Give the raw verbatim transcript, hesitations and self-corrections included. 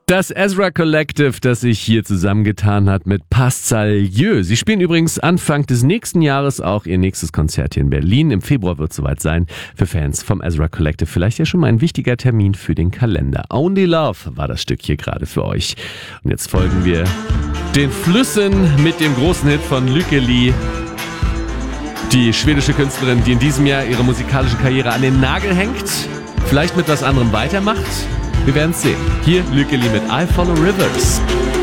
Das Ezra Collective, das sich hier zusammengetan hat mit Pascal-Lieu. Sie spielen übrigens Anfang des nächsten Jahres auch ihr nächstes Konzert hier in Berlin. Im Februar wird es soweit sein. Für Fans vom Ezra Collective vielleicht ja schon mal ein wichtiger Termin für den Kalender. Only Love war das Stück hier gerade für euch. Und jetzt folgen wir den Flüssen mit dem großen Hit von Lykke-Li. Die schwedische Künstlerin, die in diesem Jahr ihre musikalische Karriere an den Nagel hängt. Vielleicht mit was anderem weitermacht. Wir werden es sehen. Hier Lykke-Li mit I Follow Rivers.